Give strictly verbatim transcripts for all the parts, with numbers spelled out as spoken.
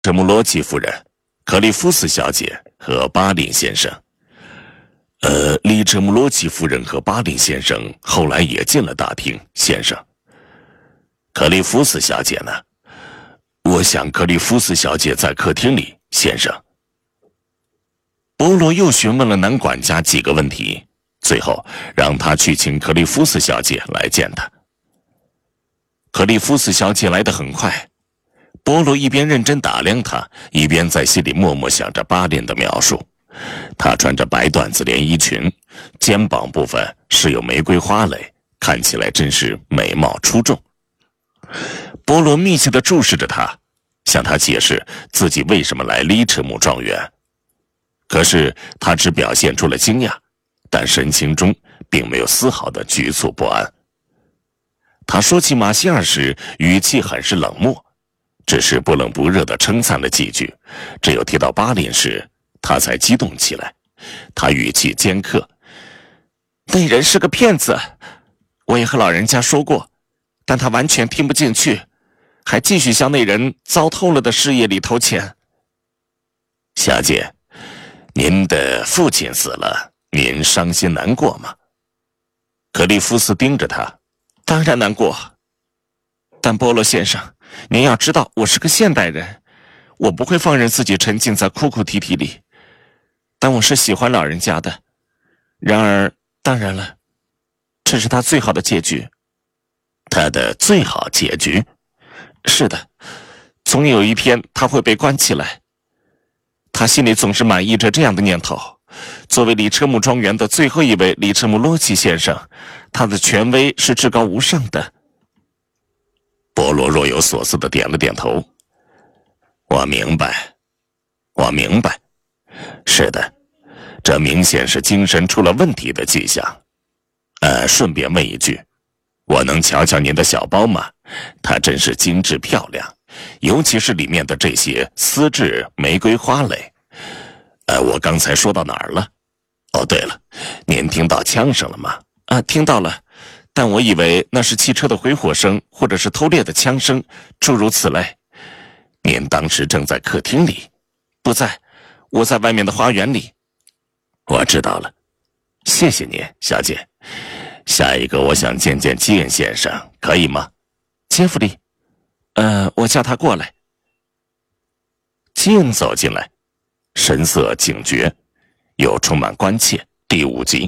什穆罗奇夫人、克里夫斯小姐和巴林先生。呃，里彻穆罗奇夫人和巴林先生后来也进了大厅，先生。克里夫斯小姐呢？我想克里夫斯小姐在客厅里，先生。波罗又询问了男管家几个问题，最后让他去请克里夫斯小姐来见他。克里夫斯小姐来得很快，波罗一边认真打量她，一边在心里默默想着巴林的描述。她穿着白缎子连衣裙，肩膀部分是有玫瑰花蕾，看起来真是美貌出众。波罗密切地注视着她，向她解释自己为什么来里彻姆庄园。可是她只表现出了惊讶，但神情中并没有丝毫的局促不安。他说起马歇尔时，语气很是冷漠，只是不冷不热地称赞了几句。只有提到巴林时，他才激动起来。他语气尖刻：“那人是个骗子，我也和老人家说过，但他完全听不进去，还继续向那人糟透了的事业里投钱。”小姐，您的父亲死了，您伤心难过吗？克利夫斯盯着他。当然难过，但波罗先生，您要知道，我是个现代人，我不会放任自己沉浸在哭哭啼啼里。但我是喜欢老人家的。然而，当然了，这是他最好的结局。他的最好结局？是的，总有一天他会被关起来。他心里总是满溢着这样的念头。作为里彻姆庄园的最后一位里彻姆罗奇先生，他的权威是至高无上的。波罗若有所思地点了点头。我明白，我明白。是的，这明显是精神出了问题的迹象。呃，顺便问一句，我能瞧瞧您的小包吗？它真是精致漂亮，尤其是里面的这些丝质玫瑰花蕾。呃，我刚才说到哪儿了？哦，对了，您听到枪声了吗？啊，听到了，但我以为那是汽车的回火声，或者是偷猎的枪声，诸如此类。您当时正在客厅里？不在，我在外面的花园里。我知道了，谢谢您，小姐。下一个，我想见见基恩先生，可以吗？杰弗里，呃，我叫他过来。基恩走进来。神色警觉，又充满关切。第五集。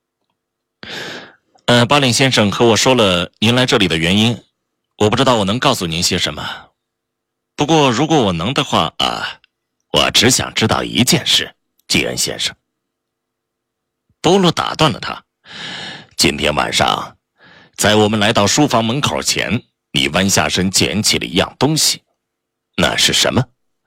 呃，巴林先生和我说了您来这里的原因，我不知道我能告诉您些什么。不过如果我能的话啊，我只想知道一件事，基恩先生。波罗打断了他。今天晚上，在我们来到书房门口前，你弯下身捡起了一样东西，那是什么？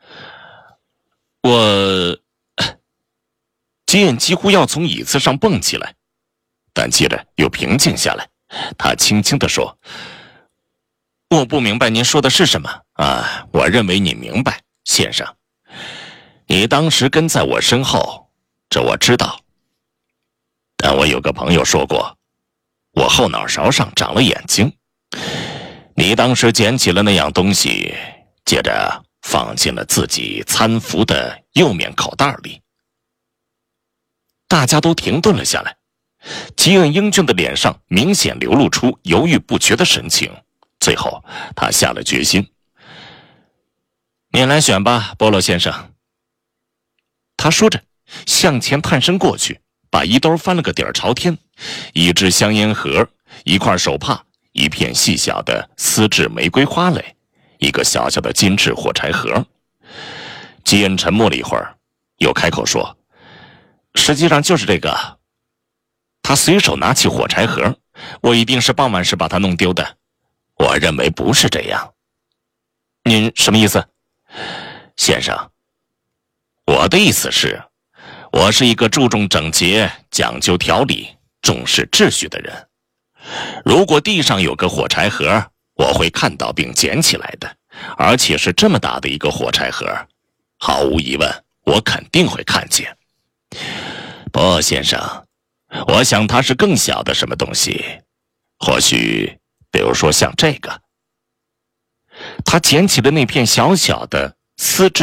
我，基恩几乎要从椅子上蹦起来，但接着又平静下来。他轻轻地说：“我不明白您说的是什么啊？我认为你明白，先生。你当时跟在我身后，这我知道。但我有个朋友说过，我后脑勺上长了眼睛。你当时捡起了那样东西，接着放进了自己参服的右面口袋里。”大家都停顿了下来，基恩英俊的脸上明显流露出犹豫不决的神情。最后他下了决心：“你来选吧，波罗先生。”他说着向前探身过去，把衣兜翻了个底儿朝天，一只香烟盒，一块手帕，一片细小的丝质玫瑰花蕾，一个小小的金质火柴盒。基恩沉默了一会儿，又开口说：“实际上就是这个。”他随手拿起火柴盒，我一定是傍晚时把它弄丢的。我认为不是这样。您什么意思？先生，我的意思是，我是一个注重整洁、讲究条理、重视秩序的人。如果地上有个火柴盒，我会看到并捡起来的，而且是这么大的一个火柴盒，毫无疑问，我肯定会看见。不，先生，我想它是更小的什么东西，或许，比如说像这个。他捡起了那片小小的丝质